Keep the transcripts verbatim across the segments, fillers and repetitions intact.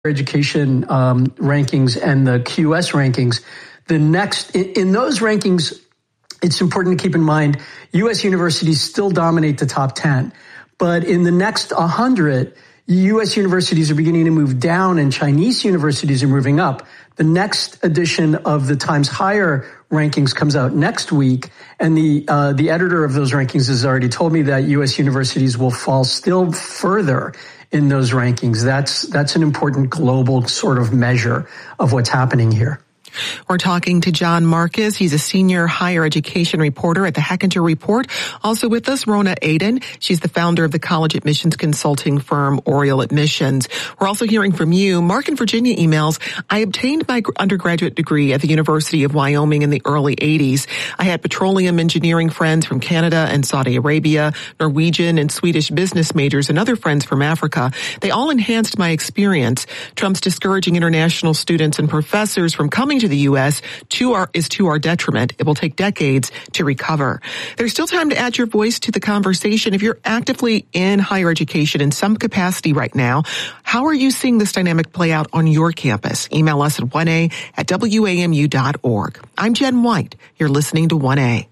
education um, rankings and the Q S rankings, the next, in, in those rankings, it's important to keep in mind, U S universities still dominate the top ten. But in the next one hundred, U S universities are beginning to move down and Chinese universities are moving up. The next edition of the Times Higher rankings comes out next week, and the uh, the editor of those rankings has already told me that U S universities will fall still further in those rankings. That's that's an important global sort of measure of what's happening here. We're talking to John Marcus. He's a senior higher education reporter at the Hechinger Report. Also with us, Rona Aden. She's the founder of the college admissions consulting firm Oriel Admissions. We're also hearing from you. Mark in Virginia emails, I obtained my undergraduate degree at the University of Wyoming in the early eighties. I had petroleum engineering friends from Canada and Saudi Arabia, Norwegian and Swedish business majors, and other friends from Africa. They all enhanced my experience. Trump's discouraging international students and professors from coming to the U S to our, is to our detriment. It will take decades to recover. There's still time to add your voice to the conversation. If you're actively in higher education in some capacity right now, how are you seeing this dynamic play out on your campus? Email us at one A at W A M U dot org. I'm Jen White. You're listening to one A.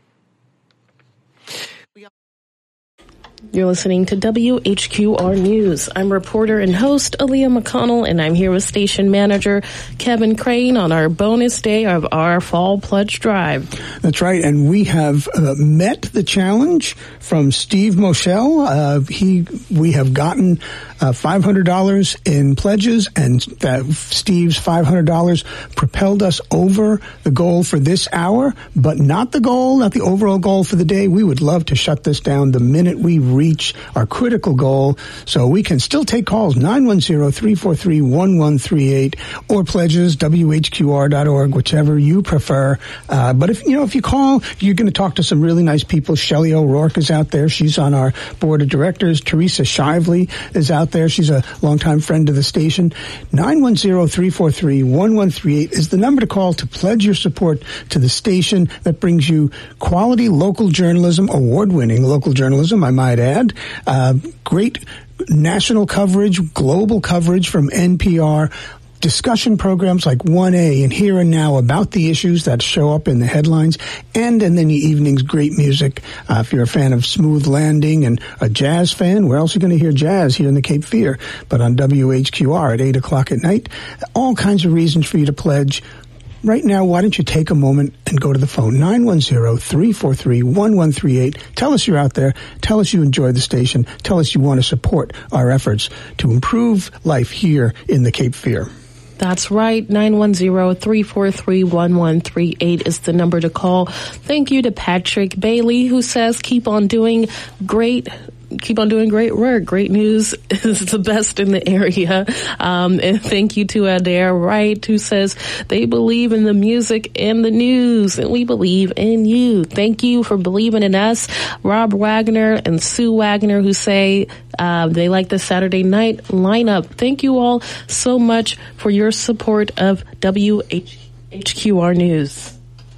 You're listening to W H Q R News. I'm reporter and host Aaliyah McConnell, and I'm here with station manager Kevin Crane on our bonus day of our Fall Pledge Drive. That's right, and we have uh, met the challenge from Steve Moschel. Uh, he, we have gotten uh, five hundred dollars in pledges, and that Steve's five hundred dollars propelled us over the goal for this hour, but not the goal, not the overall goal for the day. We would love to shut this down the minute we reach our critical goal, so we can still take calls, nine one zero, three four three, one one three eight, or pledges, W H Q R dot org, whichever you prefer. Uh, but if, you know, if you call, you're going to talk to some really nice people. Shelley O'Rourke is out there. She's on our board of directors. Teresa Shively is out there. She's a longtime friend of the station. nine one zero, three four three, one one three eight is the number to call to pledge your support to the station that brings you quality local journalism, award-winning local journalism, I might add. Uh, great national coverage, global coverage from N P R, discussion programs like one A and Here and Now about the issues that show up in the headlines, and in the evenings, great music. Uh, if you're a fan of Smooth Landing and a jazz fan, where else are you going to hear jazz here in the Cape Fear? But on W H Q R at eight o'clock at night. All kinds of reasons for you to pledge. Right now, why don't you take a moment and go to the phone, nine one zero, three four three, one one three eight. Tell us you're out there. Tell us you enjoy the station. Tell us you want to support our efforts to improve life here in the Cape Fear. That's right. nine one zero, three four three, one one three eight is the number to call. Thank you to Patrick Bailey, who says, keep on doing great Keep on doing great work. Great news is the best in the area. Um, and thank you to Adair Wright, who says they believe in the music and the news, and we believe in you. Thank you for believing in us. Rob Wagner and Sue Wagner, who say uh, they like the Saturday night lineup. Thank you all so much for your support of W H Q R News.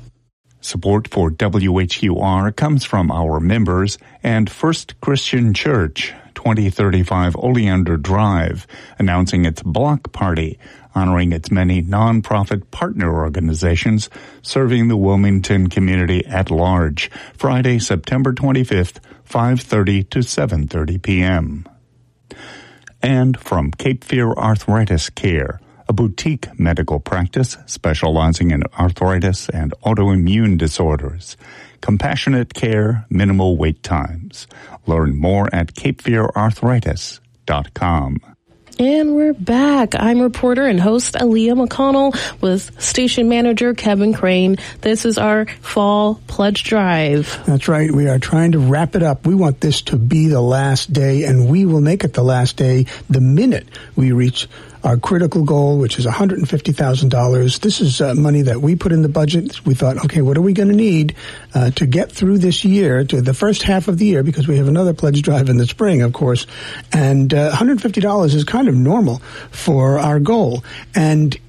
Support for W H Q R comes from our members and First Christian Church, twenty thirty-five Oleander Drive, announcing its block party, honoring its many nonprofit partner organizations serving the Wilmington community at large, Friday, September twenty-fifth, five thirty to seven thirty p.m. And from Cape Fear Arthritis Care, a boutique medical practice specializing in arthritis and autoimmune disorders. Compassionate care, minimal wait times. Learn more at cape fear arthritis dot com. And we're back. I'm reporter and host Aaliyah McConnell with station manager Kevin Crane. This is our Fall Pledge Drive. That's right. We are trying to wrap it up. We want this to be the last day, and we will make it the last day the minute we reach our critical goal, which is one hundred fifty thousand dollars. This is uh, money that we put in the budget. We thought, okay, what are we going to need uh, to get through this year, to the first half of the year, because we have another pledge drive in the spring, of course. And uh, one hundred fifty dollars is kind of normal for our goal. And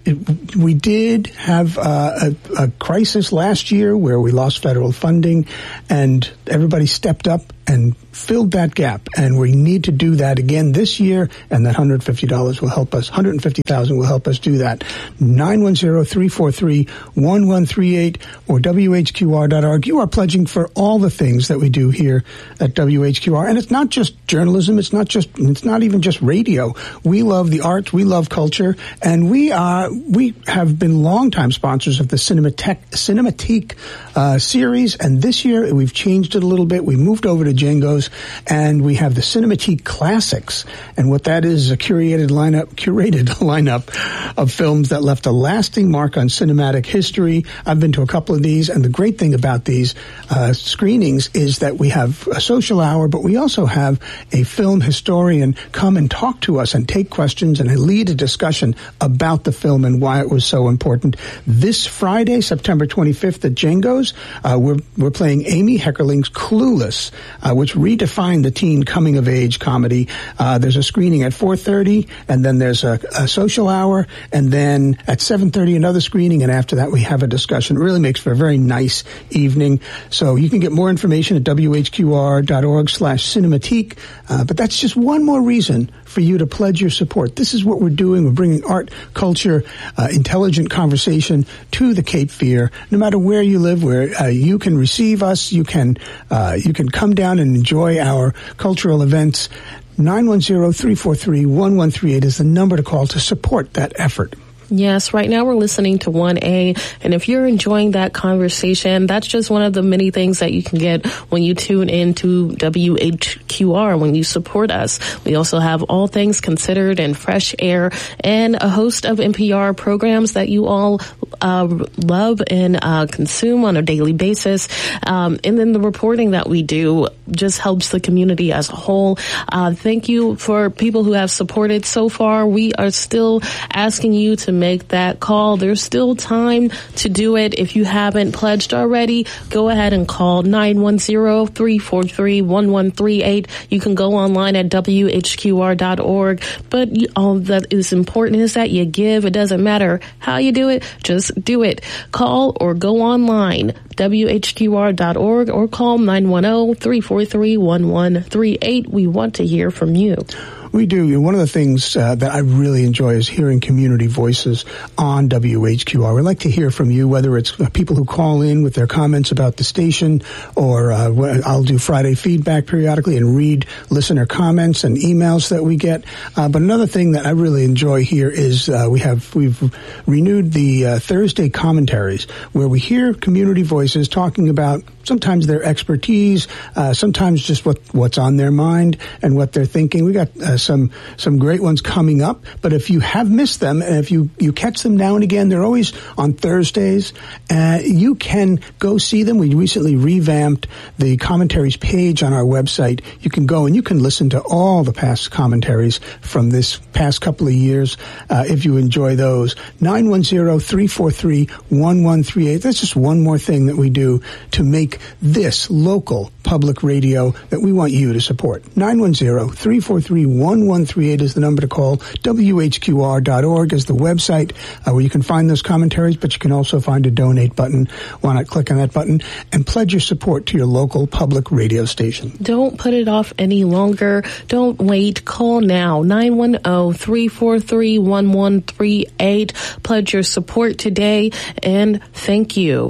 it, we did have uh, a, a crisis last year where we lost federal funding, and everybody stepped up and filled that gap, and we need to do that again this year, and that one hundred fifty dollars will help us, one hundred fifty thousand dollars will help us do that. nine one zero, three four three, one one three eight or W H Q R dot org. You are pledging for all the things that we do here at W H Q R, and it's not just journalism, it's not just, it's not even just radio. We love the arts, we love culture, and we are, we have been longtime sponsors of the Cinematheque, Cinematheque uh, series, and this year we've changed it a little bit. We moved over to Django's, and we have the Cinematheque Classics, and what that is is a curated lineup, curated lineup of films that left a lasting mark on cinematic history. I've been to a couple of these, and the great thing about these uh, screenings is that we have a social hour, but we also have a film historian come and talk to us and take questions and lead a discussion about the film and why it was so important. This Friday, September twenty-fifth at Django's, uh, we're we're playing Amy Heckerling's Clueless, uh, which redefined the teen coming-of-age comedy. Uh, there's a screening at four thirty, and then there's a, a social hour, and then at seven thirty another screening, and after that we have a discussion. It really makes for a very nice evening. So you can get more information at W H Q R dot org slash Cinematheque, uh, but that's just one more reason for you to pledge your support. This is what we're doing. We're bringing art, culture, uh, intelligent conversation to the Cape Fear. No matter where you live, where uh, you can receive us, you can uh, you can come down and enjoy our cultural events. nine one zero, three four three, one one three eight is the number to call to support that effort. Yes, right now we're listening to one A, and if you're enjoying that conversation, that's just one of the many things that you can get when you tune in to W H Q R, when you support us. We also have All Things Considered and Fresh Air and a host of N P R programs that you all uh, love and uh, consume on a daily basis. Um, and then the reporting that we do just helps the community as a whole. Uh, thank you for people who have supported so far. We are still asking you to make that call. There's still time to do it. If you haven't pledged already, go ahead and call nine one zero, three four three, one one three eight. You can go online at W H Q R dot org. But all that is important is that you give. It doesn't matter how you do it. Just do it. Call or go online, W H Q R dot org, or call nine one zero, three four three, one one three eight. We want to hear from you. We do. One of the things uh, that I really enjoy is hearing community voices on W H Q R. We like to hear from you, whether it's people who call in with their comments about the station, or uh, I'll do Friday feedback periodically and read listener comments and emails that we get. Uh, but another thing that I really enjoy here is uh, we have we've renewed the uh, Thursday commentaries, where we hear community voices talking about sometimes their expertise, uh, sometimes just what what's on their mind and what they're thinking. We got uh, some some great ones coming up, but if you have missed them, and if you, you catch them now and again, they're always on Thursdays. Uh, you can go see them. We recently revamped the commentaries page on our website. You can go and you can listen to all the past commentaries from this past couple of years uh, if you enjoy those. nine one zero, three four three, one one three eight. That's just one more thing that we do to make this local public radio that we want you to support. nine one zero, three four three, one one three eight is the number to call. W H Q R dot org is the website uh, where you can find those commentaries, but you can also find a donate button. Why not click on that button and pledge your support to your local public radio station? Don't put it off any longer. Don't wait. Call now. nine one zero, three four three, one one three eight. Pledge your support today, and thank you.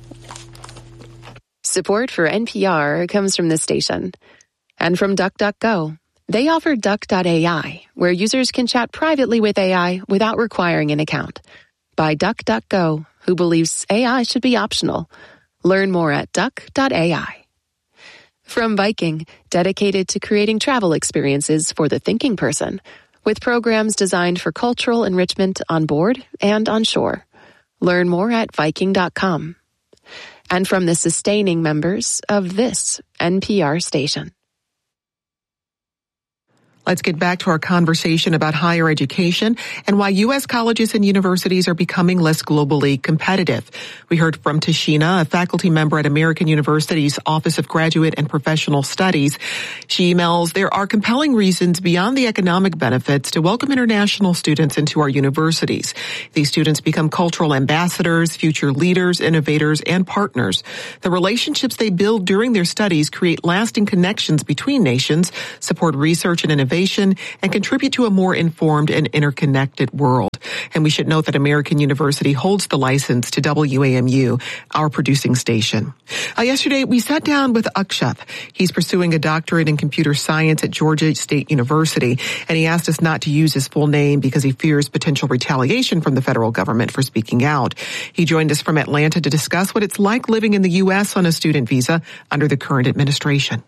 Support for N P R comes from this station and from DuckDuckGo. They offer Duck dot A I, where users can chat privately with A I without requiring an account. By DuckDuckGo, who believes A I should be optional. Learn more at Duck dot A I. From Viking, dedicated to creating travel experiences for the thinking person, with programs designed for cultural enrichment on board and on shore. Learn more at Viking dot com. And from the sustaining members of this N P R station. Let's get back to our conversation about higher education and why U S colleges and universities are becoming less globally competitive. We heard from Tashina, a faculty member at American University's Office of Graduate and Professional Studies. She emails, there are compelling reasons beyond the economic benefits to welcome international students into our universities. These students become cultural ambassadors, future leaders, innovators, and partners. The relationships they build during their studies create lasting connections between nations, support research and innovation, and contribute to a more informed and interconnected world. And we should note that American University holds the license to W A M U, our producing station. Uh, yesterday, we sat down with Akshat. He's pursuing a doctorate in computer science at Georgia State University, and he asked us not to use his full name because he fears potential retaliation from the federal government for speaking out. He joined us from Atlanta to discuss what it's like living in the U S on a student visa under the current administration.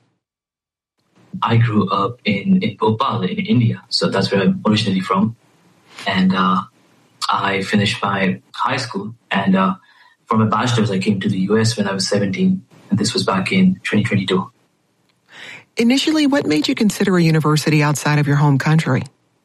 I grew up in, in Bhopal in India, so that's where I'm originally from. And uh, I finished my high school, and uh, for my bachelor's, I came to the U S when I was seventeen, and this was back in twenty twenty-two. Initially, what made you consider a university outside of your home country?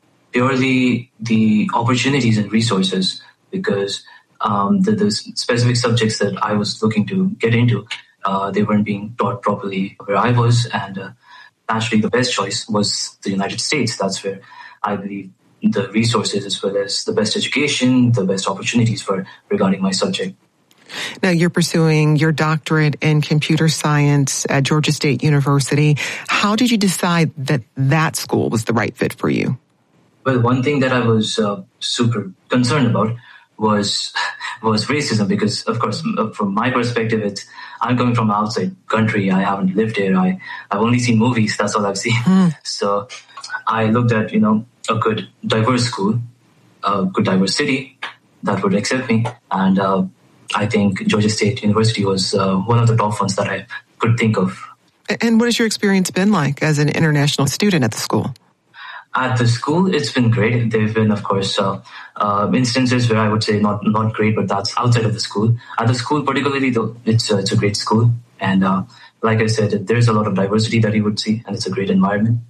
Purely the opportunities and resources, because um, the, the specific subjects that I was looking to get into, uh, they weren't being taught properly where I was, and uh, naturally, the best choice was the United States. That's where I believe the resources as well as the best education, the best opportunities for regarding my subject. Now, you're pursuing your doctorate in computer science at Georgia State University. How did you decide that that school was the right fit for you? Well, one thing that I was uh, super concerned about was was racism, because, of course, from my perspective, it's I'm coming from outside country. I haven't lived here. I, I've only seen movies. That's all I've seen. Mm. So I looked at, you know, a good diverse school, a good diverse city that would accept me. And uh, I think Georgia State University was uh, one of the top ones that I could think of. And what has your experience been like as an international student at the school? At the school, it's been great. There have been, of course, uh, uh, instances where I would say not not great, but that's outside of the school. At the school, particularly, though, it's, uh, it's a great school. And uh, like I said, there's a lot of diversity that you would see, and it's a great environment.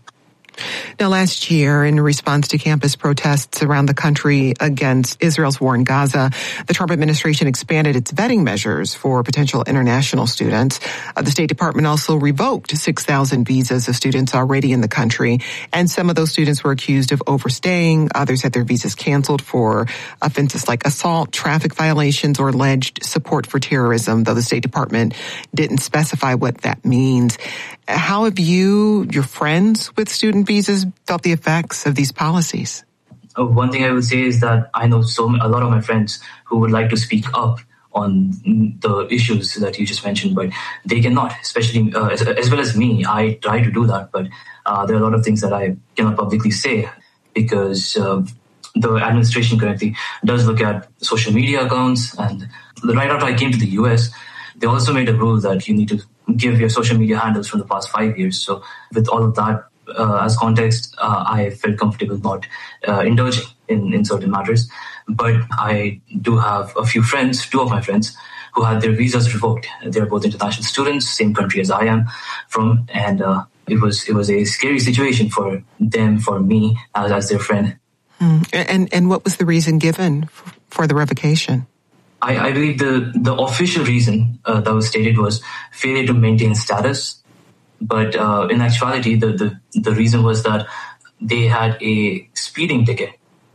Now, last year, in response to campus protests around the country against Israel's war in Gaza, the Trump administration expanded its vetting measures for potential international students. Uh, the State Department also revoked six thousand visas of students already in the country, and some of those students were accused of overstaying. Others had their visas canceled for offenses like assault, traffic violations, or alleged support for terrorism, though the State Department didn't specify what that means. How have you, your friends with student visas, felt the effects of these policies? Uh, one thing I would say is that I know so a lot of my friends who would like to speak up on the issues that you just mentioned, but they cannot, especially uh, as, as well as me. I try to do that, but uh, there are a lot of things that I cannot publicly say because uh, the administration currently does look at social media accounts. And right after I came to the U S, they also made a rule that you need to give your social media handles from the past five years. So with all of that uh, as context, uh, I felt comfortable not uh, indulging in, in certain matters. But I do have a few friends, two of my friends, who had their visas revoked. They're both international students, same country as I am from. And uh, it was it was a scary situation for them, for me, as, as their friend. Hmm. And, and what was the reason given for the revocation? I, I believe the, the official reason uh, that was stated was failure to maintain status. But uh, in actuality, the, the, the reason was that they had a speeding ticket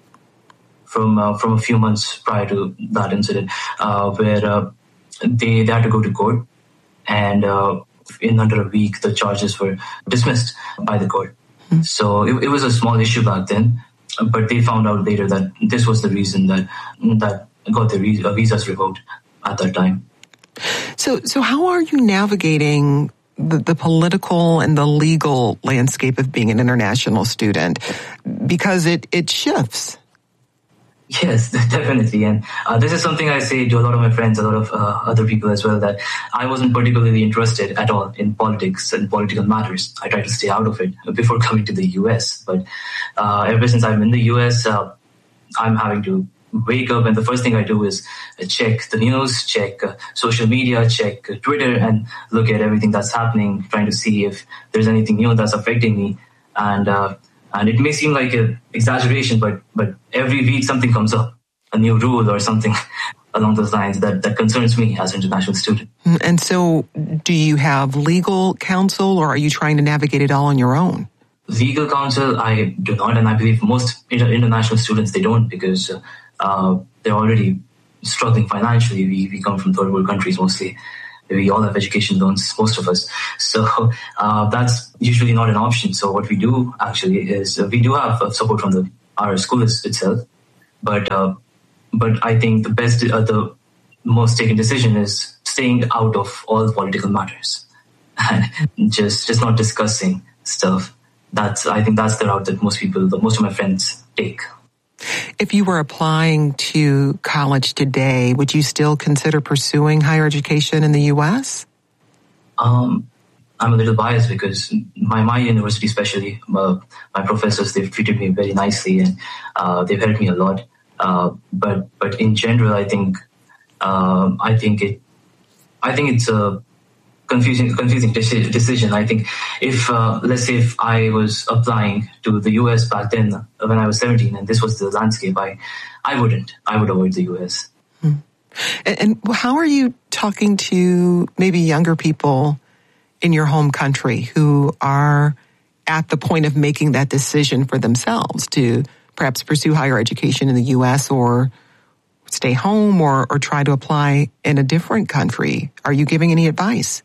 from uh, from a few months prior to that incident, uh, where uh, they, they had to go to court. And uh, in under a week, the charges were dismissed by the court. Mm-hmm. So it, it was a small issue back then. But they found out later that this was the reason that that got the visas revoked at that time. So, so how are you navigating the, the political and the legal landscape of being an international student? Because it, it shifts. Yes, definitely. And uh, this is something I say to a lot of my friends, a lot of uh, other people as well, that I wasn't particularly interested at all in politics and political matters. I tried to stay out of it before coming to the U S. But uh, ever since I'm in the U S, uh, I'm having to wake up, and the first thing I do is check the news, check uh, social media, check uh, Twitter, and look at everything that's happening, trying to see if there's anything new that's affecting me. And uh, And it may seem like an exaggeration, but but every week something comes up, a new rule or something along those lines that, that concerns me as an international student. And so do you have legal counsel, or are you trying to navigate it all on your own? Legal counsel, I do not, and I believe most international students, they don't, because uh, they're already struggling financially. We, we come from third world countries mostly. We all have education loans, most of us. So uh, that's usually not an option. So what we do actually is uh, we do have uh, support from the our school itself, but uh, but I think the best, uh, the most taken decision is staying out of all political matters and just just not discussing stuff. That's I think that's the route that most people, most of my friends take. If you were applying to college today, would you still consider pursuing higher education in the U S? Um, I'm a little biased because my, my university especially, uh, my professors, they've treated me very nicely and uh, they've helped me a lot. Uh, but but in general, I think uh, I think it I think it's a confusing confusing decision. I think if uh, let's say if I was applying to the U S back then when I was seventeen and this was the landscape, I I wouldn't. I would avoid the U S. Hmm. And, and how are you talking to maybe younger people in your home country who are at the point of making that decision for themselves to perhaps pursue higher education in the U S or stay home or, or try to apply in a different country? Are you giving any advice?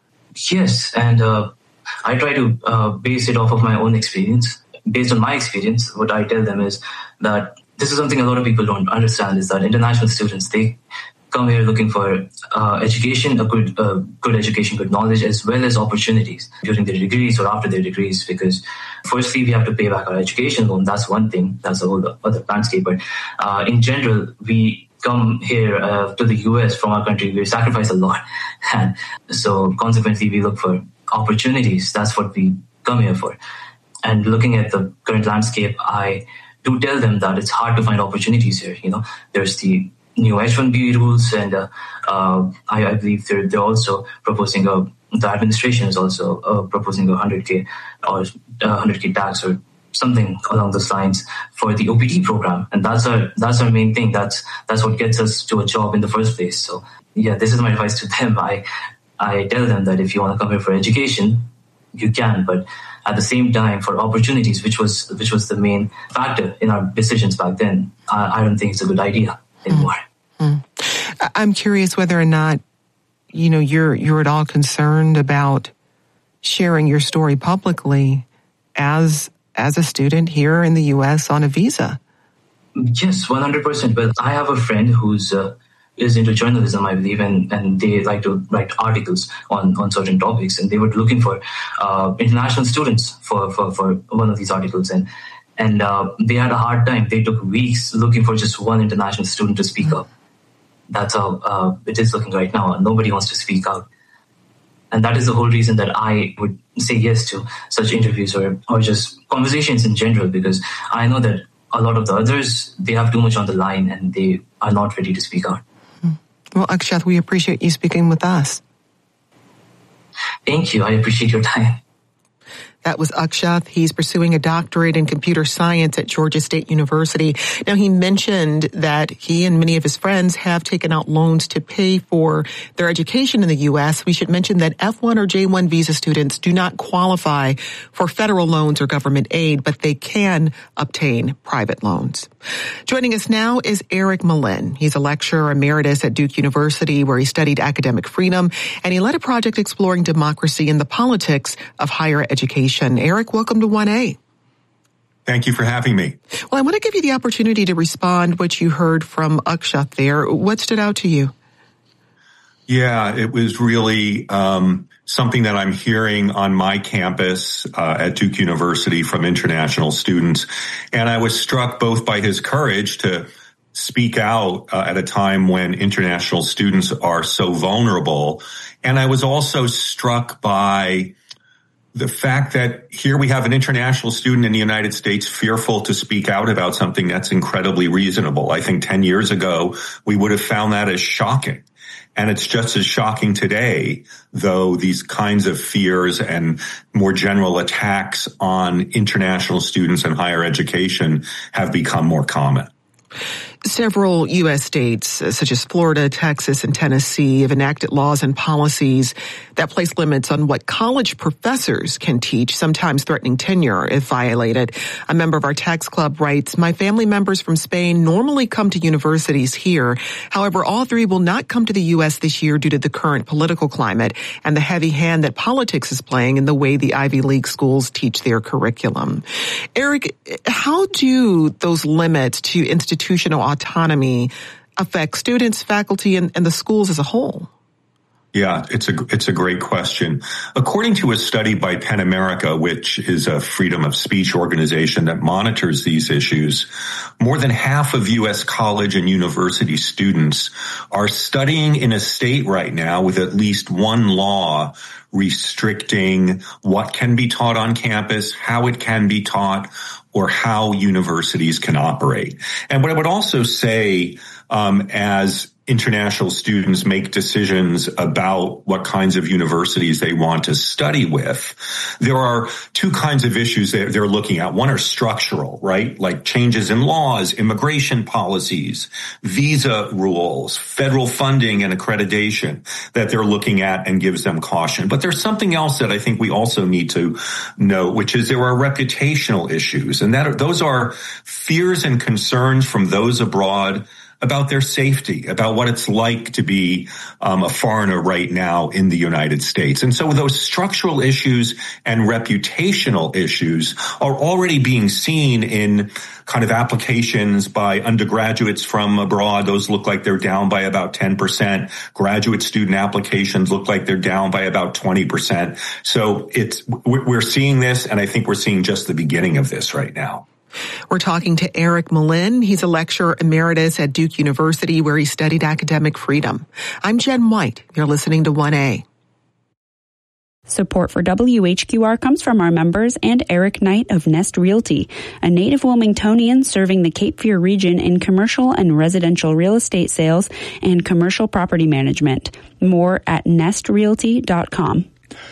Yes, and uh, I try to uh, base it off of my own experience. Based on my experience, what I tell them is that this is something a lot of people don't understand, is that international students, they come here looking for uh, education, a good uh, good education, good knowledge, as well as opportunities during their degrees or after their degrees. Because firstly, we have to pay back our education loan. That's one thing. That's a whole other landscape. But uh, in general, we come here uh, to the U S from our country, we sacrifice a lot. And so consequently, we look for opportunities. That's what we come here for. And looking at the current landscape, I do tell them that it's hard to find opportunities here. You know, there's the new H one B rules, and uh, uh, I, I believe they're, they're also proposing a, the administration is also uh, proposing a one hundred K or uh, one hundred K tax or something along those lines for the O P T program. And that's our, that's our main thing. That's, that's what gets us to a job in the first place. So yeah, this is my advice to them. I, I tell them that if you want to come here for education, you can, but at the same time for opportunities, which was, which was the main factor in our decisions back then, I, I don't think it's a good idea anymore. Mm-hmm. I'm curious whether or not, you know, you're, you're at all concerned about sharing your story publicly as as a student here in the U S on a visa. Yes, one hundred percent. But I have a friend who's uh, is into journalism, I believe, and, and they like to write articles on, on certain topics. And they were looking for uh, international students for, for, for one of these articles. And and uh, they had a hard time. They took weeks looking for just one international student to speak up. That's how uh, it is looking right now. Nobody wants to speak out. And that is the whole reason that I would say yes to such interviews or, or just conversations in general, because I know that a lot of the others, they have too much on the line and they are not ready to speak out. Well, Akshat, we appreciate you speaking with us. Thank you. I appreciate your time. That was Akshat. He's pursuing a doctorate in computer science at Georgia State University. Now, he mentioned that he and many of his friends have taken out loans to pay for their education in the U S. We should mention that F one or J one visa students do not qualify for federal loans or government aid, but they can obtain private loans. Joining us now is Eric Malin. He's a lecturer emeritus at Duke University, where he studied academic freedom, and he led a project exploring democracy and the politics of higher education. Eric, welcome to one A. Thank you for having me. Well, I want to give you the opportunity to respond what you heard from Akshat there. What stood out to you? Yeah, it was really um, something that I'm hearing on my campus uh, at Duke University from international students. And I was struck both by his courage to speak out uh, at a time when international students are so vulnerable. And I was also struck by the fact that here we have an international student in the United States fearful to speak out about something that's incredibly reasonable. I think ten years ago, we would have found that as shocking. And it's just as shocking today, though these kinds of fears and more general attacks on international students and higher education have become more common. Several U S states, uh, such as Florida, Texas, and Tennessee, have enacted laws and policies that place limits on what college professors can teach, sometimes threatening tenure if violated. A member of our tax club writes, "My family members from Spain normally come to universities here. However, all three will not come to the U S this year due to the current political climate and the heavy hand that politics is playing in the way the Ivy League schools teach their curriculum." Eric, how do those limits to institutional autonomy affect students, faculty, and, and the schools as a whole? Yeah, it's a it's a great question. According to a study by PEN America, which is a freedom of speech organization that monitors these issues, more than half of U S college and university students are studying in a state right now with at least one law restricting what can be taught on campus, how it can be taught, or how universities can operate. And what I would also say, um, as international students make decisions about what kinds of universities they want to study with, there are two kinds of issues that they're looking at. One are structural, right? Like changes in laws, immigration policies, visa rules, federal funding and accreditation that they're looking at and gives them caution. But there's something else that I think we also need to note, which is there are reputational issues, and that are, those are fears and concerns from those abroad about their safety, about what it's like to be um, a foreigner right now in the United States. And so those structural issues and reputational issues are already being seen in kind of applications by undergraduates from abroad. Those look like they're down by about ten percent. Graduate student applications look like they're down by about twenty percent. So it's, we're seeing this, and I think we're seeing just the beginning of this right now. We're talking to Eric Malin. He's a lecturer emeritus at Duke University, where he studied academic freedom. I'm Jen White. You're listening to one A. Support for W H Q R comes from our members and Eric Knight of Nest Realty, a native Wilmingtonian serving the Cape Fear region in commercial and residential real estate sales and commercial property management. More at nest realty dot com.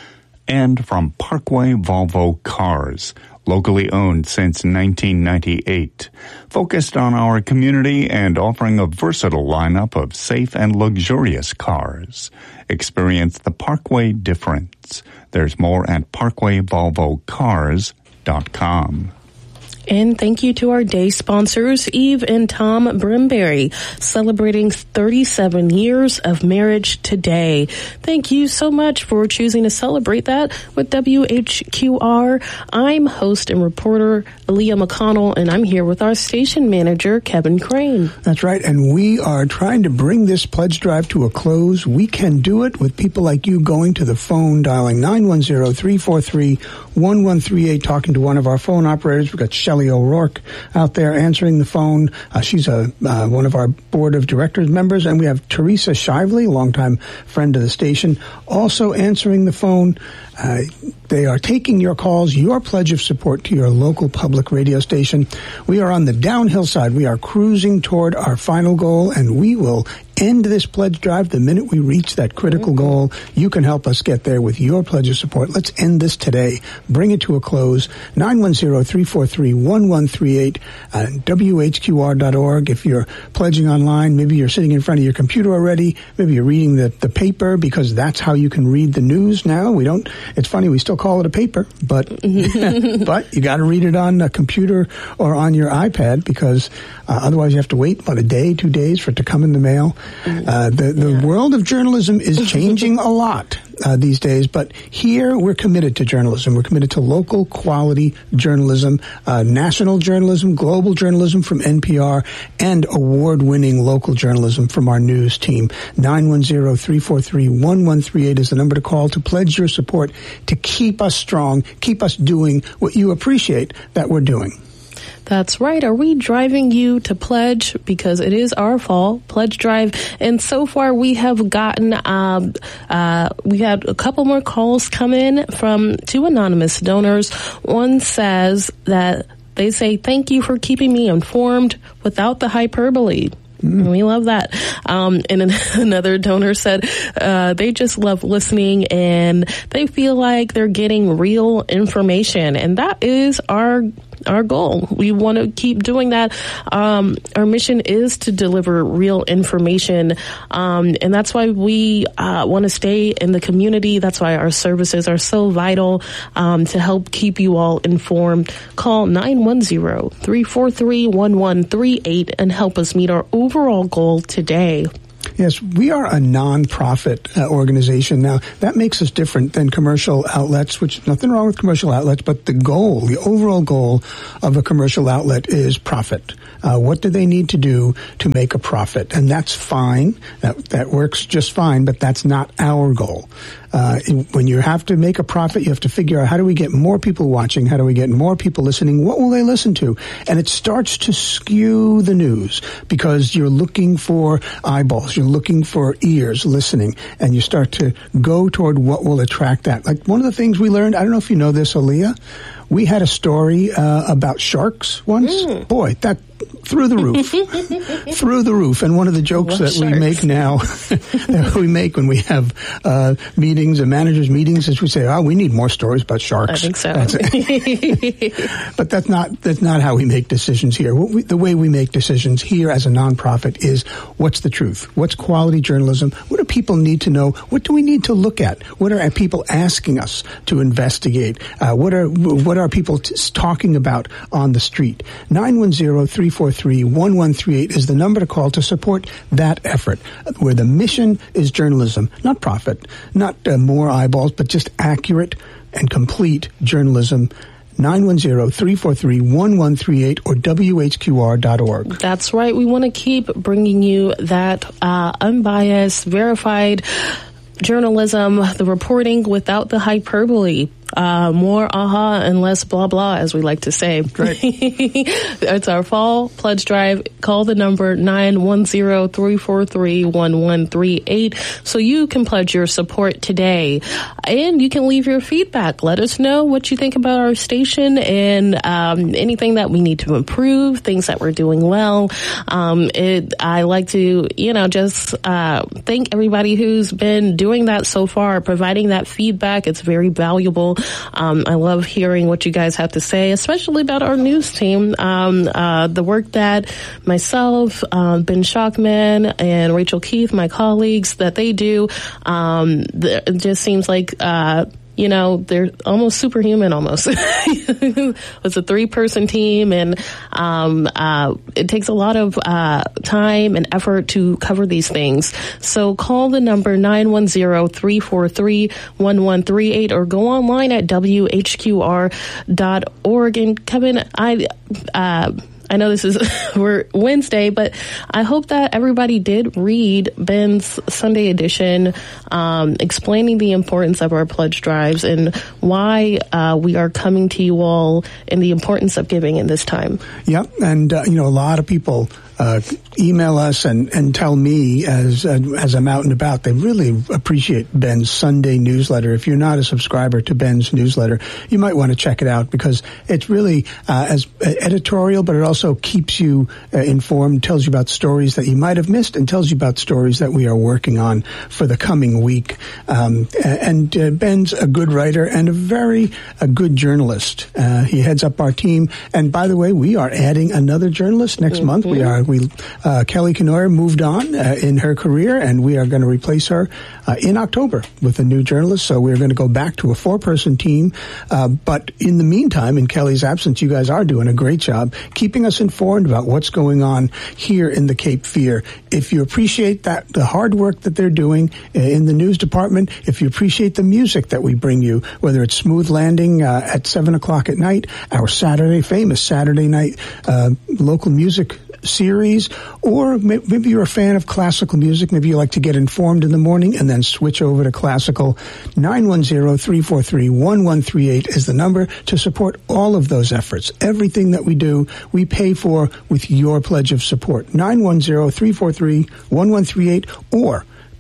And from Parkway Volvo Cars, locally owned since nineteen ninety-eight, focused on our community and offering a versatile lineup of safe and luxurious cars. Experience the Parkway difference. There's more at parkway volvo cars dot com. And thank you to our day sponsors, Eve and Tom Brimberry, celebrating thirty-seven years of marriage today. Thank you so much for choosing to celebrate that with W H Q R. I'm host and reporter Aaliyah McConnell, and I'm here with our station manager, Kevin Crane. That's right, and we are trying to bring this pledge drive to a close. We can do it with people like you going to the phone, dialing nine one zero, three four three, one one three eight, talking to one of our phone operators. We've got Shelley O'Rourke out there answering the phone. Uh, she's a uh, one of our board of directors members, and we have Teresa Shively, longtime friend of the station, also answering the phone. Uh, they are taking your calls, your pledge of support to your local public radio station. We are on the downhill side. We are cruising toward our final goal, and we will end this pledge drive the minute we reach that critical goal. You can help us get there with your pledge of support. Let's end this today. Bring it to a close. nine one zero, three four three, one one three eight, uh, W H Q R dot org. If you're pledging online, maybe you're sitting in front of your computer already. Maybe you're reading the, the paper, because that's how you can read the news now. We don't, it's funny, we still call it a paper, but, but you got to read it on a computer or on your iPad, because uh, otherwise you have to wait about a day, two days for it to come in the mail. Uh, the the yeah. world of journalism is changing a lot uh, these days, but here we're committed to journalism. We're committed to local quality journalism, uh, national journalism, global journalism from N P R, and award-winning local journalism from our news team. nine one zero, three four three, one one three eight is the number to call to pledge your support to keep us strong, keep us doing what you appreciate that we're doing. That's right. Are we driving you to pledge? Because it is our fall pledge drive. And so far we have gotten, um, uh, we had a couple more calls come in from two anonymous donors. One says that they say, thank you for keeping me informed without the hyperbole. Mm. We love that. Um, and another donor said uh, they just love listening and they feel like they're getting real information. And that is our our goal. We want to keep doing that. Um, our mission is to deliver real information. Um, and that's why we uh, want to stay in the community. That's why our services are so vital um, to help keep you all informed. Call nine one zero, three four three, one one three eight and help us meet our overall goal today. Yes, we are a nonprofit uh, organization. Now, that makes us different than commercial outlets, which nothing wrong with commercial outlets, but the goal, the overall goal of a commercial outlet is profit. Uh, what do they need to do to make a profit? And that's fine. That that works just fine, but that's not our goal. Uh, when you have to make a profit, you have to figure out how do we get more people watching? How do we get more people listening? What will they listen to? And it starts to skew the news because you're looking for eyeballs. You're looking for ears listening, and you start to go toward what will attract that. Like one of the things we learned, I don't know if you know this, Aaliyah, we had a story uh, about sharks once. Mm. Boy, that through the roof, through the roof. And one of the jokes that sharks. we make now, that we make when we have uh, meetings and managers meetings, is we say, "Oh, we need more stories about sharks." I think so. That's but that's not that's not how we make decisions here. What we, the way we make decisions here as a nonprofit is what's the truth, what's quality journalism, what do people need to know, what do we need to look at, what are people asking us to investigate, uh, what are what are people t- talking about on the street. nine one zero, three four three, one one three eight is the number to call to support that effort, where the mission is journalism, not profit, not uh, more eyeballs, but just accurate and complete journalism. nine one zero, three four three, one one three eight or W H Q R dot org. That's right. We want to keep bringing you that uh, unbiased, verified journalism, the reporting without the hyperbole. Uh, more aha and less blah blah, as we like to say. Right. It's our fall pledge drive. Call the number nine one zero, three four three, one one three eight so you can pledge your support today. And you can leave your feedback. Let us know what you think about our station and um, anything that we need to improve, things that we're doing well. Um, it, I like to, you know, just uh, thank everybody who's been doing that so far, providing that feedback. It's very valuable. Um, I love hearing what you guys have to say, especially about our news team. Um, uh, the work that myself, uh, Ben Shockman, and Rachel Keith, my colleagues, that they do, um, th- it just seems like, uh, you know, they're almost superhuman almost. It's a three-person team, and um, uh, it takes a lot of uh, time and effort to cover these things. So call the number nine one zero, three four three, one one three eight or go online at W H Q R dot org. And Kevin, I... Uh, I know this is we're Wednesday, but I hope that everybody did read Ben's Sunday edition, um, explaining the importance of our pledge drives and why uh, we are coming to you all and the importance of giving in this time. Yep, and uh, you know, a lot of people uh, email us and, and tell me as uh, as I'm out and about, they really appreciate Ben's Sunday newsletter. If you're not a subscriber to Ben's newsletter, you might want to check it out because it's really uh, as uh, editorial, but it also Also keeps you uh, informed, tells you about stories that you might have missed, and tells you about stories that we are working on for the coming week. Um, and uh, Ben's a good writer and a very a good journalist. Uh, he heads up our team. And by the way, we are adding another journalist next mm-hmm. month. We are we uh, Kelly Kenoyer moved on uh, in her career, and we are going to replace her uh, in October with a new journalist. So we're going to go back to a four-person team. Uh, but in the meantime, in Kelly's absence, you guys are doing a great job keeping us informed about what's going on here in the Cape Fear. If you appreciate that, the hard work that they're doing in the news department, if you appreciate the music that we bring you, whether it's Smooth Landing uh, at seven o'clock at night, our Saturday, famous Saturday night uh, local music series, or maybe you're a fan of classical music, maybe you like to get informed in the morning and then switch over to classical, nine one zero, three four three, one one three eight is the number to support all of those efforts. Everything that we do, we pay for with your pledge of support. nine one zero, three four three, one one three eight or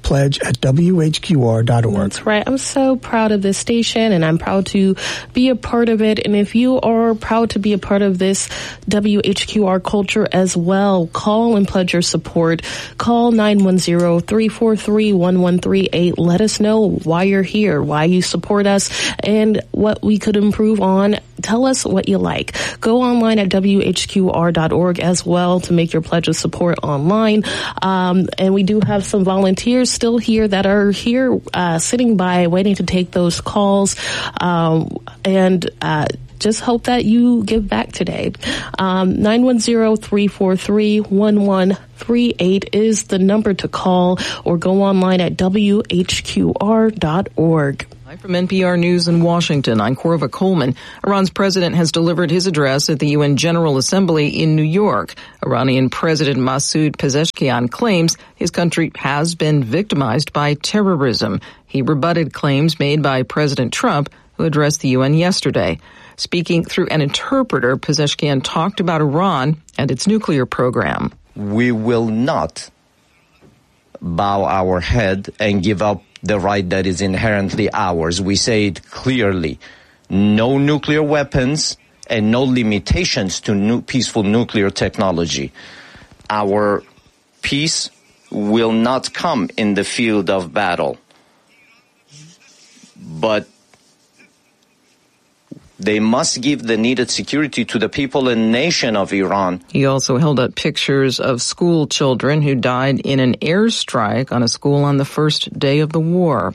pledge at W H Q R dot org. That's right. I'm so proud of this station, and I'm proud to be a part of it. And if you are proud to be a part of this W H Q R culture as well, call and pledge your support. Call nine one zero, three four three, one one three eight. Let us know why you're here, why you support us, and what we could improve on. Tell us what you like. Go online at W H Q R dot org as well to make your pledge of support online. Um, and we do have some volunteers still here that are here uh, sitting by waiting to take those calls. Um, and uh, just hope that you give back today. Um, nine one zero, three four three, one one three eight is the number to call, or go online at W H Q R dot org. From N P R News in Washington, I'm Corva Coleman. Iran's president has delivered his address at the U N General Assembly in New York. Iranian President Masoud Pezeshkian claims his country has been victimized by terrorism. He rebutted claims made by President Trump, who addressed the U N yesterday. Speaking through an interpreter, Pezeshkian talked about Iran and its nuclear program. We will not bow our head and give up the right that is inherently ours. We say it clearly. No nuclear weapons and no limitations to new peaceful nuclear technology. Our peace will not come in the field of battle, but they must give the needed security to the people and nation of Iran. He also held up pictures of school children who died in an airstrike on a school on the first day of the war.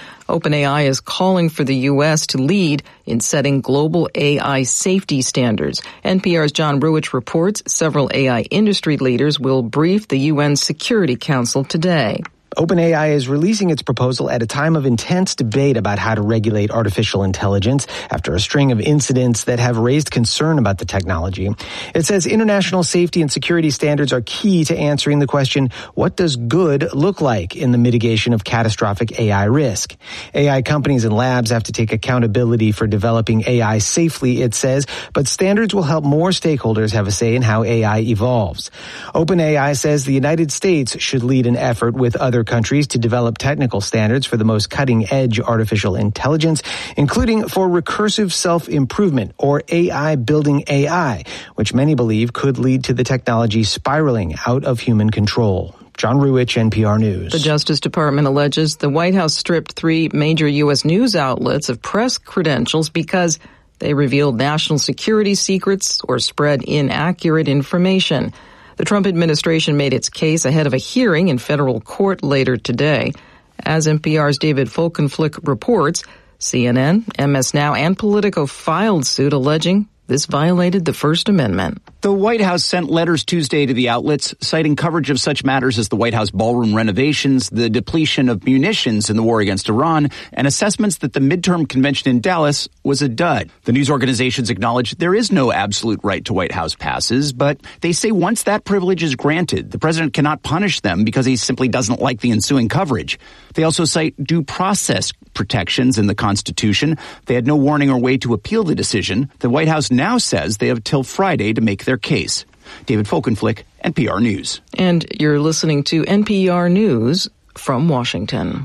OpenAI is calling for the U S to lead in setting global A I safety standards. N P R's John Ruwitch reports several A I industry leaders will brief the U N Security Council today. OpenAI is releasing its proposal at a time of intense debate about how to regulate artificial intelligence after a string of incidents that have raised concern about the technology. It says international safety and security standards are key to answering the question, what does good look like in the mitigation of catastrophic A I risk? A I companies and labs have to take accountability for developing A I safely, it says, but standards will help more stakeholders have a say in how A I evolves. OpenAI says the United States should lead an effort with other countries to develop technical standards for the most cutting-edge artificial intelligence, including for recursive self-improvement, or A I building A I, which many believe could lead to the technology spiraling out of human control. John Ruwitch, N P R News. The Justice Department alleges the White House stripped three major U S news outlets of press credentials because they revealed national security secrets or spread inaccurate information. The Trump administration made its case ahead of a hearing in federal court later today. As N P R's David Folkenflik reports, C N N, M S Now, and Politico filed suit alleging this violated the First Amendment. The White House sent letters Tuesday to the outlets citing coverage of such matters as the White House ballroom renovations, the depletion of munitions in the war against Iran, and assessments that the midterm convention in Dallas was a dud. The news organizations acknowledge there is no absolute right to White House passes, but they say once that privilege is granted, the president cannot punish them because he simply doesn't like the ensuing coverage. They also cite due process protections in the Constitution. They had no warning or way to appeal the decision. The White House now says they have till Friday to make their case. David Folkenflik, N P R News. And you're listening to N P R News from Washington.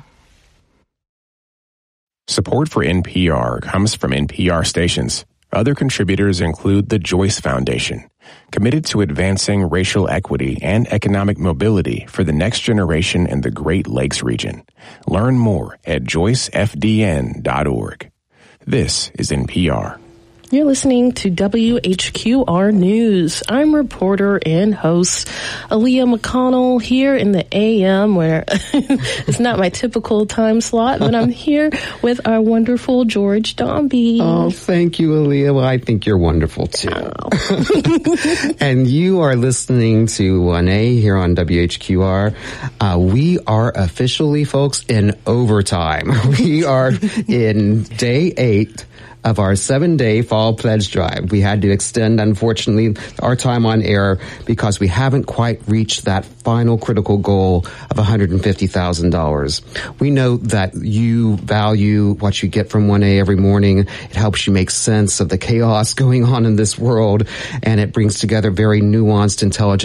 Support for N P R comes from N P R stations. Other contributors include the Joyce Foundation, committed to advancing racial equity and economic mobility for the next generation in the Great Lakes region. Learn more at joyce f d n dot org. This is N P R. You're listening to W H Q R News. I'm reporter and host Aaliyah McConnell here in the A M, where it's not my typical time slot, but I'm here with our wonderful George Dombey. Oh, thank you, Aaliyah. Well, I think you're wonderful, too. Oh. And you are listening to one A here on W H Q R. Uh, we are officially, folks, in overtime. We are in day eight of our seven-day fall pledge drive. We had to extend, unfortunately, our time on air because we haven't quite reached that final critical goal of one hundred fifty thousand dollars. We know that you value what you get from one A every morning. It helps you make sense of the chaos going on in this world, and it brings together very nuanced intelligence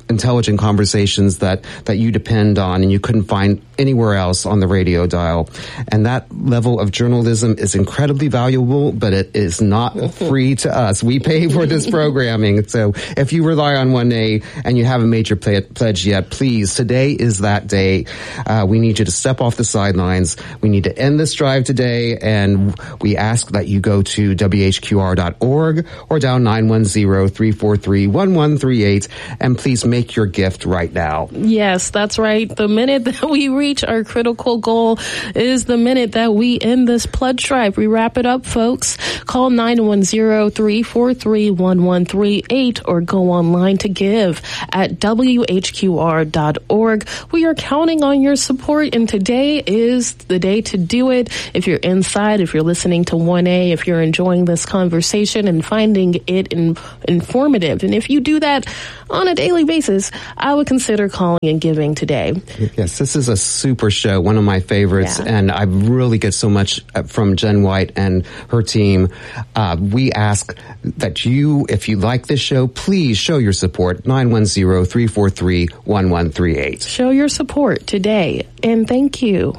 intelligent conversations that, that you depend on and you couldn't find anywhere else on the radio dial. And that level of journalism is incredibly valuable, but it is not free to us. We pay for this programming. So if you rely on one A and you haven't made your play- pledge yet, please, today is that day. Uh, we need you to step off the sidelines. We need to end this drive today, and we ask that you go to W H Q R dot org or dial nine one zero, three four three, one one three eight, and please make your gift right now. Yes, that's right. The minute that we reach our critical goal is the minute that we end this pledge drive. We wrap it up, folks. Call nine one zero, three four three, one one three eight or go online to give at W H Q R dot org. We are counting on your support, and today is the day to do it. If you're inside, if you're listening to one A, if you're enjoying this conversation and finding it in, informative, and if you do that on a daily basis, I would consider calling and giving today. Yes, this is a super show, one of my favorites, yeah. And I really get so much from Jen White and her team. Uh, we ask that you, if you like this show, please show your support, nine one zero, three four three, one one three eight. Show your support today, and thank you.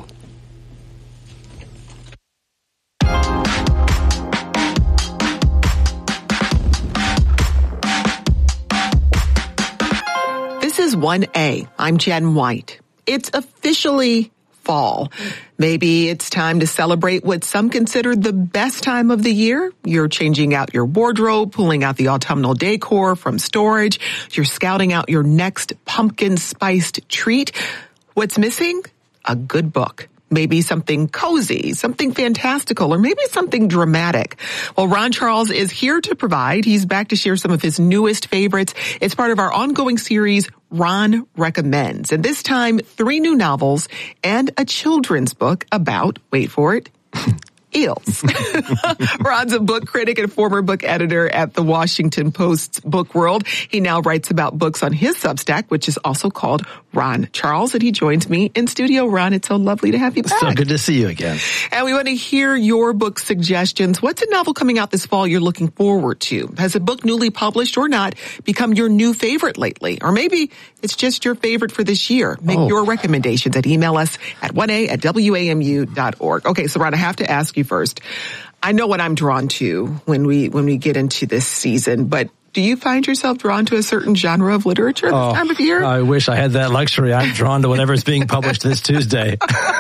This is one A. I'm Jen White. It's officially fall. Maybe it's time to celebrate what some consider the best time of the year. You're changing out your wardrobe, pulling out the autumnal decor from storage. You're scouting out your next pumpkin spiced treat. What's missing? A good book. Maybe something cozy, something fantastical, or maybe something dramatic. Well, Ron Charles is here to provide. He's back to share some of his newest favorites. It's part of our ongoing series, Ron Recommends. And this time, three new novels and a children's book about, wait for it, eels. Ron's a book critic and former book editor at the Washington Post's Book World. He now writes about books on his Substack, which is also called Ron Charles, and he joins me in studio. Ron, it's so lovely to have you back. So good to see you again. And we want to hear your book suggestions. What's a novel coming out this fall you're looking forward to? Has a book newly published or not become your new favorite lately? Or maybe it's just your favorite for this year. Make oh. your recommendations and email us at one A at W A M U dot org. Okay, so Ron, I have to ask you first. I know what I'm drawn to when we when we get into this season, but do you find yourself drawn to a certain genre of literature this oh, time of year? I wish I had that luxury. I'm drawn to whatever's being published this Tuesday.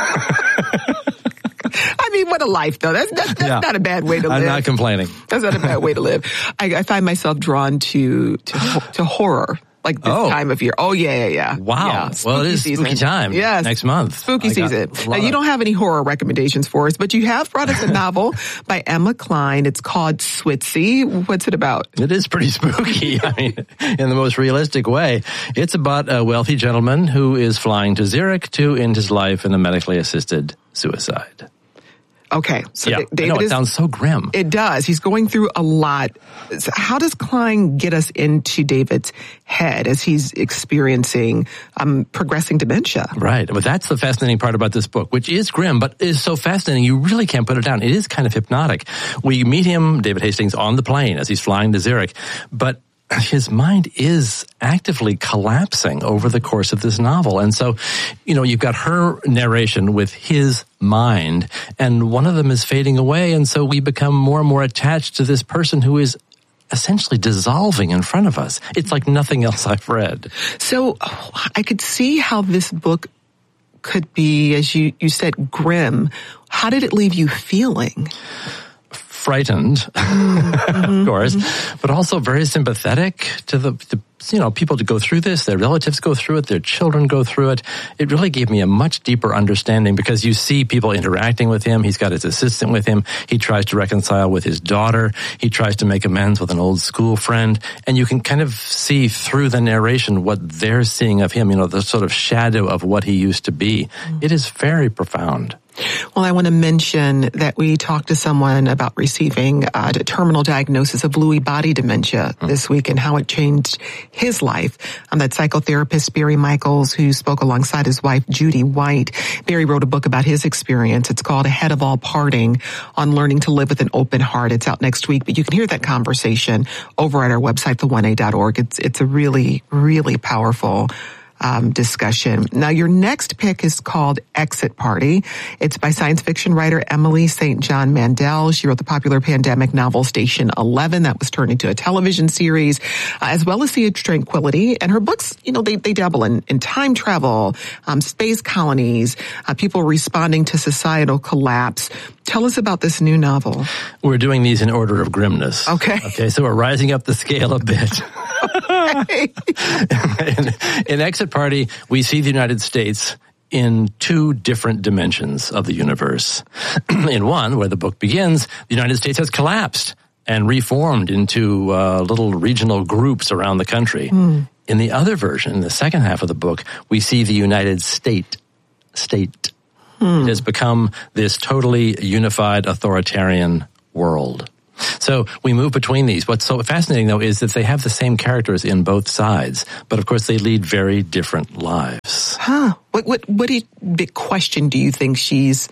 I mean, what a life, though. That's, that's, that's yeah. not a bad way to live. I'm not complaining. That's not a bad way to live. I, I find myself drawn to to, to horror. Like this oh. time of year. Oh, yeah, yeah, yeah. Wow. Yeah, well, it is season. spooky time. Yes. Next month. Spooky I season. Now, you don't have any horror recommendations for us, but you have brought us a novel by Emma Cline. It's called Switzy. What's it about? It is pretty spooky. I mean, in the most realistic way. It's about a wealthy gentleman who is flying to Zurich to end his life in a medically assisted suicide. Okay, so yeah, David I know, it is, sounds so grim. It does. He's going through a lot. So how does Cline get us into David's head as he's experiencing um, progressing dementia? Right. Well, that's the fascinating part about this book, which is grim, but is so fascinating you really can't put it down. It is kind of hypnotic. We meet him, David Hastings, on the plane as he's flying to Zurich, but his mind is actively collapsing over the course of this novel. And so, you know, you've got her narration with his mind, and one of them is fading away. And so we become more and more attached to this person who is essentially dissolving in front of us. It's like nothing else I've read. So oh, I could see how this book could be, as you, you said, grim. How did it leave you feeling? Frightened, mm-hmm. of course, mm-hmm. but also very sympathetic to the, the, you know, people to go through this. Their relatives go through it. Their children go through it. It really gave me a much deeper understanding because you see people interacting with him. He's got his assistant with him. He tries to reconcile with his daughter. He tries to make amends with an old school friend. And you can kind of see through the narration what they're seeing of him, you know, the sort of shadow of what he used to be. Mm-hmm. It is very profound. Well, I want to mention that we talked to someone about receiving a terminal diagnosis of Lewy body dementia mm. this week and how it changed his life. Um, that psychotherapist, Barry Michaels, who spoke alongside his wife, Judy White. Barry wrote a book about his experience. It's called Ahead of All Parting, on learning to live with an open heart. It's out next week, but you can hear that conversation over at our website, the one a dot org. It's, it's a really, really powerful Um, discussion. Now, your next pick is called Exit Party. It's by science fiction writer Emily Saint John Mandel. She wrote the popular pandemic novel Station eleven that was turned into a television series, uh, as well as Sea of Tranquility. And her books, you know, they, they dabble in, in time travel, um, space colonies, uh, people responding to societal collapse. Tell us about this new novel. We're doing these in order of grimness. Okay. Okay, so we're rising up the scale a bit. in, in Exit Party, we see the United States in two different dimensions of the universe. In one, where the book begins, the United States has collapsed and reformed into uh, little regional groups around the country. Mm. In the other version, in the second half of the book, we see the United State, state. Mm. It has become this totally unified authoritarian world. So we move between these. What's so fascinating, though, is that they have the same characters in both sides, but of course they lead very different lives. Huh. What what what big question do you think she's